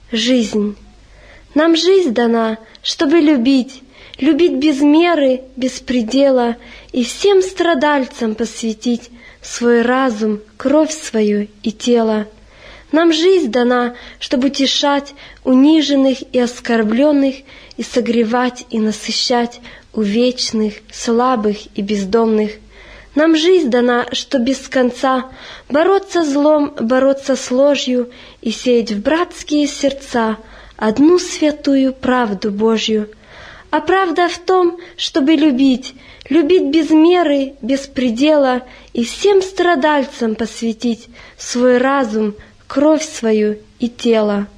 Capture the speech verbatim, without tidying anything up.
жизнь. Нам жизнь дана, чтобы любить, любить без меры, без предела, и всем страдальцам посвятить свой разум, кровь свою и тело. Нам жизнь дана, чтобы утешать униженных и оскорбленных, и согревать и насыщать увечных, слабых и бездомных. Нам жизнь дана, что без конца бороться злом, бороться с ложью и сеять в братские сердца одну святую правду Божью. А правда в том, чтобы любить, любить без меры, без предела, и всем страдальцам посвятить свой разум, кровь свою и тело.